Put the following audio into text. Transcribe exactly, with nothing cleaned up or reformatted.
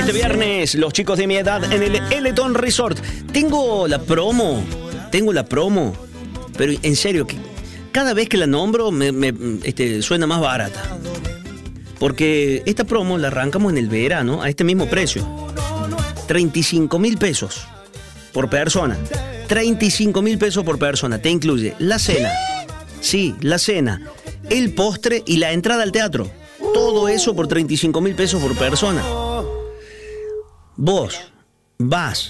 Este viernes, los chicos de mi edad en el Eleton Resort. Tengo la promo, tengo la promo, pero en serio, que cada vez que la nombro me, me este, suena más barata. Porque esta promo la arrancamos en el verano a este mismo precio. treinta y cinco mil pesos por persona. treinta y cinco mil pesos por persona. Te incluye la cena. Sí, la cena, el postre y la entrada al teatro. Todo eso por treinta y cinco mil pesos por persona. Vos vas